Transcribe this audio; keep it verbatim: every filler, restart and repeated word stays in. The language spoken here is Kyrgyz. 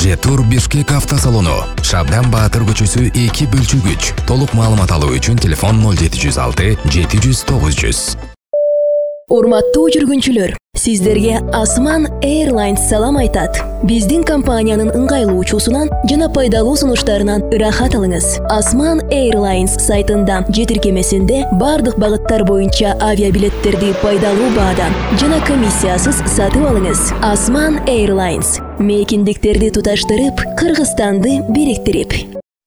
же Тур Бишкек автосалону. Шабдан Баатыр көчөсү эки бөлчүгүч. Толук маалымат алуу үчүн телефон ноль жети жүз алты жети жүз тогуз жүз. Урматтуу жүргүнчүлөр, сиздерге Осман Airlines салам айтат. Биздин компаниянын ыңгайлуу учуусунан жана пайдалуу сунуштарынан ырахат алыңыз. Осман Airlines сайтында же тиркемесинде бардык багыттар боюнча авиабилеттерди пайдалуу баадан жана комиссиясыз сатып алыңыз. Осман Airlines мейкиндиктерди туташтырып, Кыргызстанды бириктирип,